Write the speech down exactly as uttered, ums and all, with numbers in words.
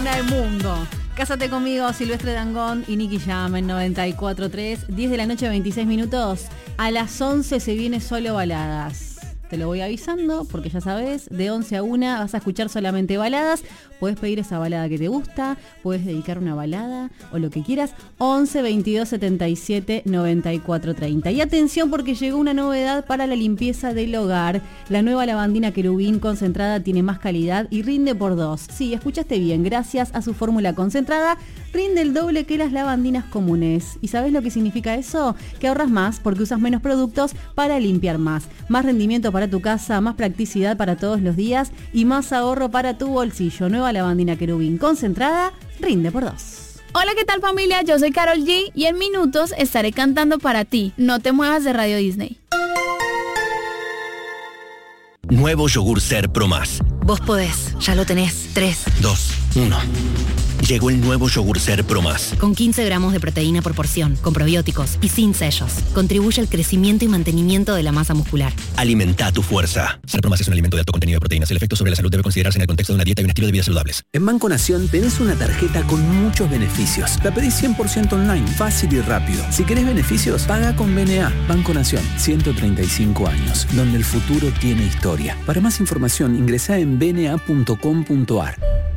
buena del mundo. Cásate conmigo, Silvestre Dangond y Nicky Jam en noventa y cuatro punto tres. diez de la noche, veintiséis minutos. A las once se viene Solo Baladas. Te lo voy avisando porque ya sabes, de once a una vas a escuchar solamente baladas. Puedes pedir esa balada que te gusta, puedes dedicar una balada o lo que quieras. once, veintidós, setenta y siete, noventa y cuatro, treinta. Y atención porque llegó una novedad para la limpieza del hogar. La nueva lavandina Querubín concentrada tiene más calidad y rinde por dos. Sí, escuchaste bien, gracias a su fórmula concentrada, rinde el doble que las lavandinas comunes. ¿Y sabes lo que significa eso? Que ahorras más porque usas menos productos para limpiar más. Más rendimiento para tu casa, más practicidad para todos los días y más ahorro para tu bolsillo. Nueva lavandina Querubín concentrada, rinde por dos. Hola, ¿qué tal familia? Yo soy Karol G y en minutos estaré cantando para ti. No te muevas de Radio Disney. Nuevo yogur Ser Pro Más. Vos podés, ya lo tenés. tres, dos, uno. Llegó el nuevo yogur Ser Pro Más. Con quince gramos de proteína por porción, con probióticos y sin sellos. Contribuye al crecimiento y mantenimiento de la masa muscular. Alimenta tu fuerza. Ser Pro Más es un alimento de alto contenido de proteínas. El efecto sobre la salud debe considerarse en el contexto de una dieta y un estilo de vida saludables. En Banco Nación tenés una tarjeta con muchos beneficios. La pedís cien por ciento online, fácil y rápido. Si querés beneficios, paga con B N A. Banco Nación, ciento treinta y cinco años, donde el futuro tiene historia. Para más información, ingresá en b n a punto com punto a r.